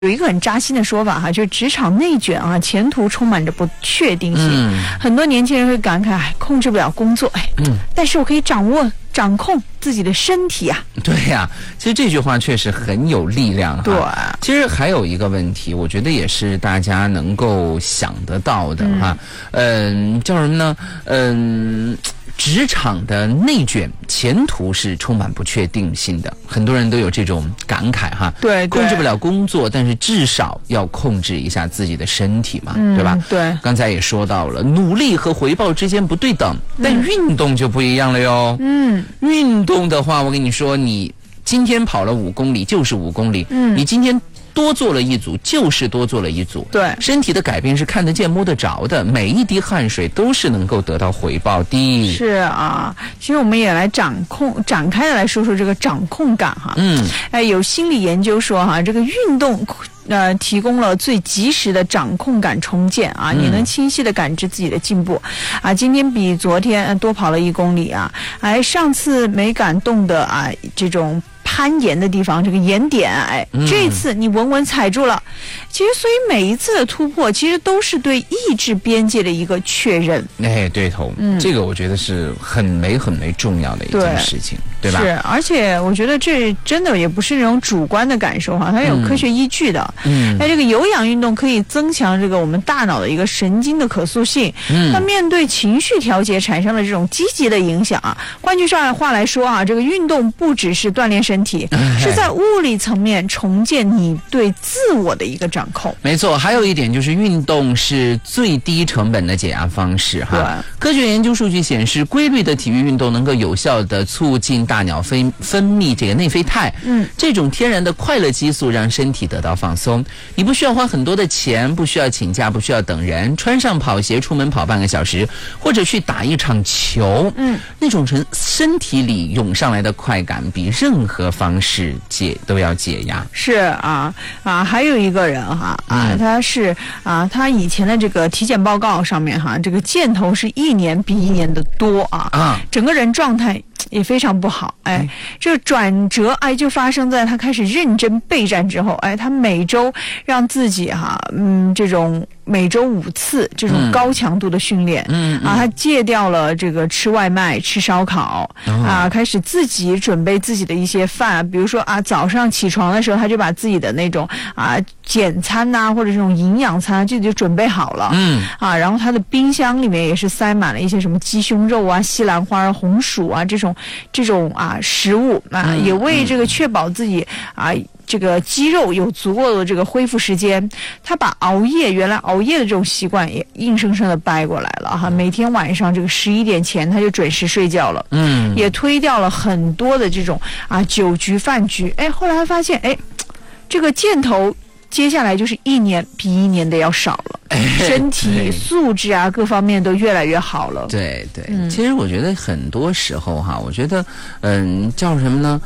有一个很扎心的说法哈，就是职场内卷啊，前途充满着不确定性。很多年轻人会感慨，控制不了工作，但是我可以掌控自己的身体啊。 对呀，其实这句话确实很有力量哈。 对， 其实还有一个问题，我觉得也是大家能够想得到的哈。叫什么呢？职场的内卷，前途是充满不确定性的，很多人都有这种感慨哈。 对， 控制不了工作，但是至少要控制一下自己的身体嘛，对吧？ 对， 刚才也说到了，努力和回报之间不对等，但运动就不一样了哟。运动的话，我跟你说，你今天跑了5公里就是5公里，你今天多做了一组就是多做了一组， 对， 身体的改变是看得见摸得着的，每一滴汗水都是能够得到回报的。 是啊，其实我们也来展开的来说说这个掌控感哈。有心理研究说哈，这个运动提供了最及时的掌控感重建啊，你能清晰的感知自己的进步啊，今天比昨天多跑了1公里啊，上次没敢动的啊这种攀岩的地方，这个岩点，这次你稳稳踩住了。其实，所以每一次的突破，其实都是对意志边界的一个确认。 对头，这个我觉得是很没重要的一件事情，对吧？ 是，而且我觉得这真的也不是那种主观的感受哈，它有科学依据的。这个有氧运动可以增强这个我们大脑的一个神经的可塑性，它面对情绪调节产生了这种积极的影响啊。换句话来说啊，这个运动不只是锻炼身体，是在物理层面重建你对自我的一个掌控。 没错，还有一点就是运动是最低成本的解压方式哈。科学研究数据显示，规律的体育运动能够有效的促进大脑分泌这个内啡肽，这种天然的快乐激素让身体得到放松。你不需要花很多的钱，不需要请假，不需要等人，穿上跑鞋出门跑半个小时，或者去打一场球，那种身体里涌上来的快感，比任何方式都要解压。 是啊，还有一个人哈他以前的这个体检报告上面哈，这个箭头是1年比1年的多整个人状态也非常不好。这个转折就发生在他开始认真备战之后。他每周让自己这种每周5次这种高强度的训练，他戒掉了这个吃外卖、吃烧烤，开始自己准备自己的一些饭，比如说早上起床的时候，他就把自己的那种简餐或者这种营养餐就准备好了，然后他的冰箱里面也是塞满了一些什么鸡胸肉西兰花、红薯这种食物也为这个确保自己这个肌肉有足够的这个恢复时间，他把原来熬夜的这种习惯也硬生生的掰过来了每天晚上这个11点前他就准时睡觉了，也推掉了很多的这种酒局饭局。后来他发现这个箭头接下来就是1年比1年的要少了，身体素质各方面都越来越好了。 对，其实我觉得很多时候我觉得叫什么呢？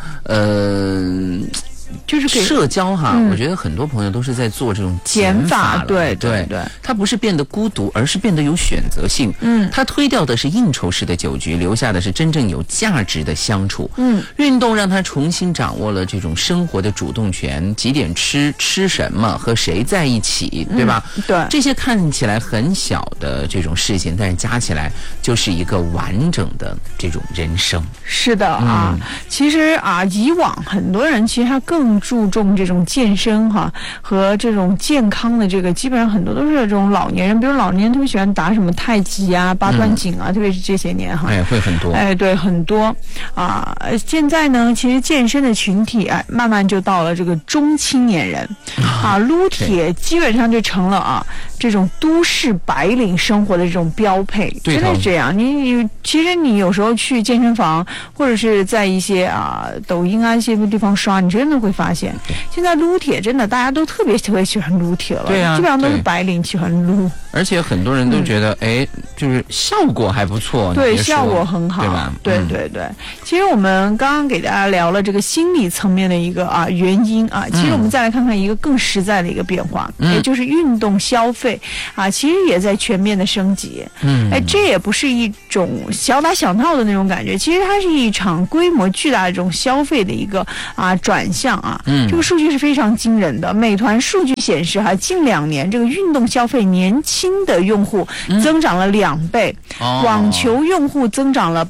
就是社交我觉得很多朋友都是在做这种减法了。 对， 他不是变得孤独，而是变得有选择性。他推掉的是应酬式的酒局，留下的是真正有价值的相处。运动让他重新掌握了这种生活的主动权，几点吃什么，和谁在一起，对吧？ 对， 这些看起来很小的这种事情，但是加起来就是一个完整的这种人生。 是的其实以往很多人其实他更注重这种健身和这种健康的这个，基本上很多都是这种老年人，比如老年人特别喜欢打什么太极八段锦特别是这些年会很多。 对，很多现在呢，其实健身的群体慢慢就到了这个中青年人撸铁基本上就成了这种都市白领生活的这种标配。真的是这样。其实你有时候去健身房，或者是在一些抖音一些地方刷，你真的会发现现在撸铁真的大家都特别喜欢撸铁了。基本上都是白领喜欢撸， 而且很多人都觉得就是效果还不错。 对，效果很好，对吧？对。其实我们刚刚给大家聊了这个心理层面的一个原因其实我们再来看看一个更实在的一个变化，也就是运动消费费啊，其实也在全面的升级。这也不是一种小打小闹的那种感觉，其实它是一场规模巨大的这种消费的一个转向啊。这个数据是非常惊人的。美团数据显示近2年这个运动消费年轻的用户增长了2倍，网球用户增长了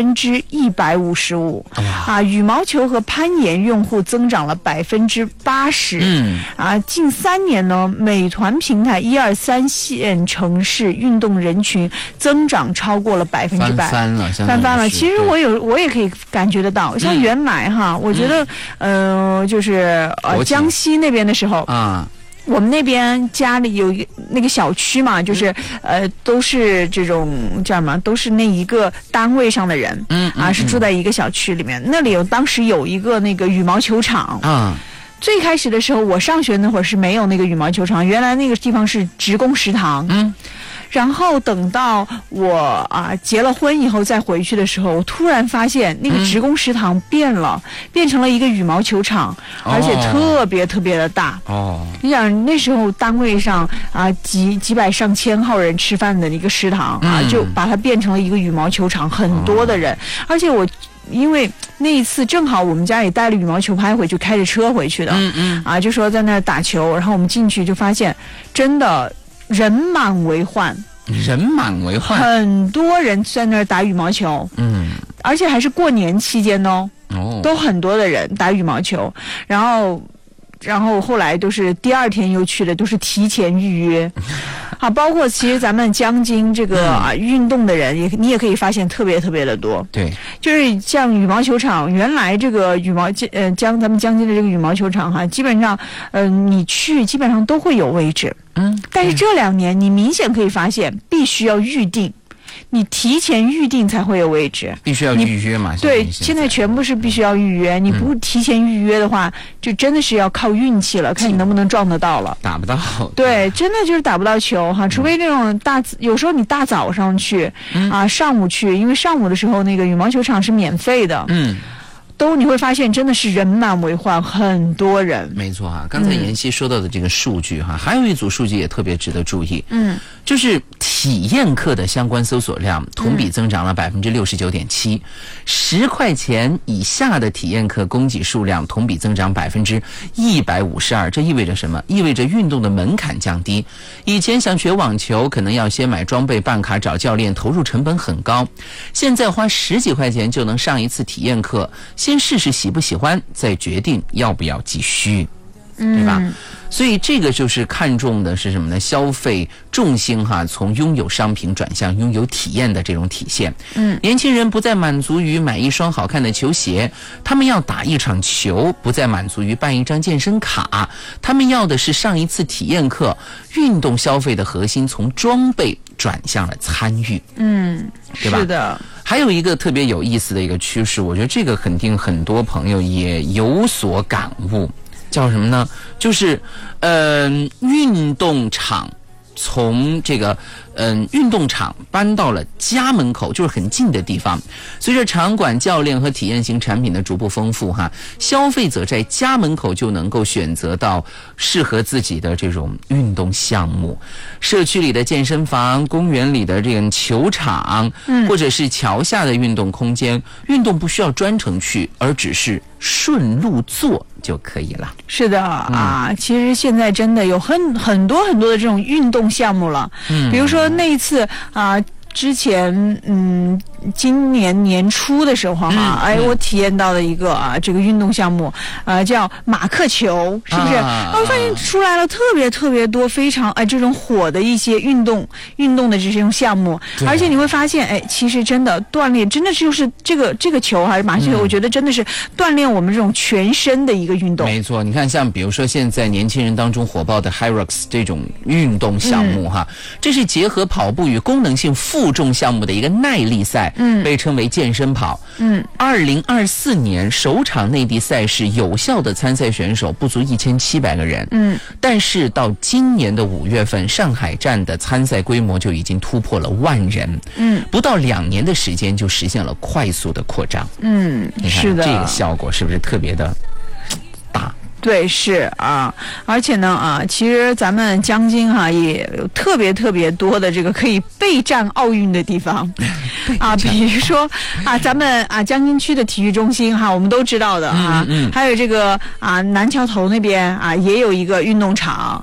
155%，羽毛球和攀岩用户增长了80%。近3年呢，美团平台1、2、3线城市运动人群增长超过了100%，翻番了。其实我也可以感觉得到，像原来我觉得就是江西那边的时候我们那边家里有那个小区嘛，就是都是这种叫什么，都是那一个单位上的人，是住在一个小区里面。那里当时有一个那个羽毛球场最开始的时候，我上学那会儿是没有那个羽毛球场，原来那个地方是职工食堂。然后等到我结了婚以后再回去的时候，我突然发现那个职工食堂变成了一个羽毛球场，而且特别特别的大。你想那时候单位上几百上千号人吃饭的一个食堂就把它变成了一个羽毛球场，很多的人，而且因为那一次正好我们家里带了羽毛球拍回去，开着车回去的，就说在那儿打球，然后我们进去就发现真的人满为患，很多人在那儿打羽毛球，而且还是过年期间都很多的人打羽毛球，然后后来都是第2天又去的，都是提前预约。包括其实咱们江津这个运动的人你也可以发现特别特别的多。 对， 就是像羽毛球场，原来这个咱们江津的这个羽毛球场基本上你去基本上都会有位置。但是这2年你明显可以发现必须要预定。你提前预定才会有位置， 必须要预约嘛？ 对，现在全部是必须要预约。你不提前预约的话，就真的是要靠运气了，看你能不能撞得到了。 打不到。 对，真的就是打不到球除非那种有时候你大早上去上午去，因为上午的时候那个羽毛球场是免费的。你会发现真的是人满为患，很多人。 没错刚才妍希说到的这个数据还有一组数据也特别值得注意。就是体验课的相关搜索量同比增长了69.7%， 10块钱以下的体验课供给数量同比增长152%。这意味着什么？意味着运动的门槛降低。以前想学网球可能要先买装备、办卡、找教练，投入成本很高，现在花10几块钱就能上一次体验课，先试试喜不喜欢，再决定要不要继续，对吧？所以这个就是看重的是什么呢？消费重心从拥有商品转向拥有体验的这种体现。年轻人不再满足于买一双好看的球鞋，他们要打一场球；不再满足于办一张健身卡，他们要的是上一次体验课。运动消费的核心从装备转向了参与。对吧？ 是的。 还有一个特别有意思的一个趋势，我觉得这个肯定很多朋友也有所感悟，叫什么呢？就是运动场从这个运动场搬到了家门口，就是很近的地方。随着场馆、教练和体验型产品的逐步丰富消费者在家门口就能够选择到适合自己的这种运动项目。社区里的健身房、公园里的这个球场，或者是桥下的运动空间，运动不需要专程去，而只是顺路做就可以了。 是的其实现在真的有很多很多的这种运动项目了。比如说那一次之前今年年初的时候我体验到了一个这个运动项目叫马克球，是不是？我发现出来了特别特别多非常这种火的一些运动的这种项目，而且你会发现其实真的锻炼真的就是这个球还是马克球，我觉得真的是锻炼我们这种全身的一个运动。 没错，你看像比如说现在年轻人当中火爆的 HYROX 这种运动项目这是结合跑步与功能性负重项目的一个耐力赛，被称为健身跑。2024年首场内地赛事有效的参赛选手不足1700个人。但是到今年的5月份，上海站的参赛规模就已经突破了10000人。不到2年的时间就实现了快速的扩张。你看这个效果是不是特别的大？ 对，是啊，而且呢其实咱们江津也有特别多的这个可以备战奥运的地方比如说咱们江津区的体育中心我们都知道的还有这个南桥头那边也有一个运动场